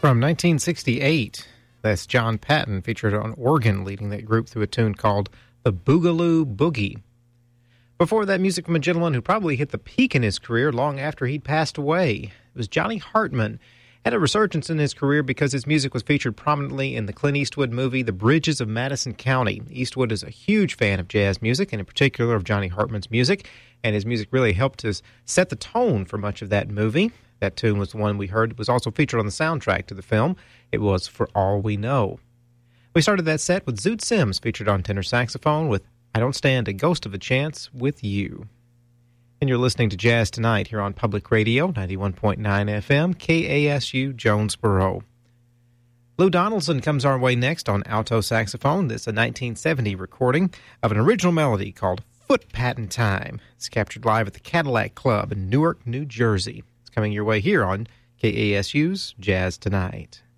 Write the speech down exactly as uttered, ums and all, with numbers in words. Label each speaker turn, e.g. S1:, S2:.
S1: From nineteen sixty-eight, that's John Patton featured on organ leading that group through a tune called The Boogaloo Boogie. Before that, music from a gentleman who probably hit the peak in his career long after he'd passed away. It was Johnny Hartman. Had a resurgence in his career because his music was featured prominently in the Clint Eastwood movie The Bridges of Madison County. Eastwood is a huge fan of jazz music, and in particular of Johnny Hartman's music, and his music really helped us set the tone for much of that movie. That tune was the one we heard. It was also featured on the soundtrack to the film. It was For All We Know. We started that set with Zoot Sims featured on tenor saxophone with I Don't Stand a Ghost of a Chance with You. And you're listening to Jazz Tonight here on Public Radio, ninety-one point nine F M, K A S U, Jonesboro. Lou Donaldson comes our way next on alto saxophone. This is a nineteen seventy recording of an original melody called Foot Patting Time. It's captured live at the Cadillac Club in Newark, New Jersey. It's coming your way here on K A S U's Jazz Tonight.